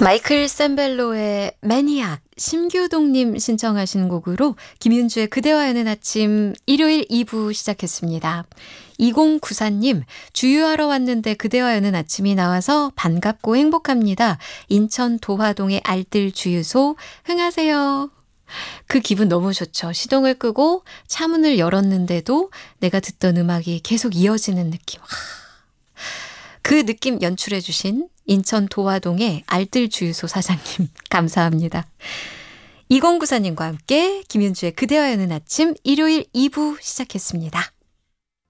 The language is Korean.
마이클 샌벨로의 매니악, 심규동님 신청하신 곡으로 김윤주의 그대와 여는 아침 일요일 2부 시작했습니다. 2094님, 주유하러 왔는데 그대와 여는 아침이 나와서 반갑고 행복합니다. 인천 도화동의 알뜰 주유소 흥하세요. 그 기분 너무 좋죠. 시동을 끄고 차문을 열었는데도 내가 듣던 음악이 계속 이어지는 느낌. 그 느낌 연출해 주신 인천 도화동의 알뜰 주유소 사장님 감사합니다. 2094님과 함께 김윤주의 그대와 여는 아침 일요일 2부 시작했습니다.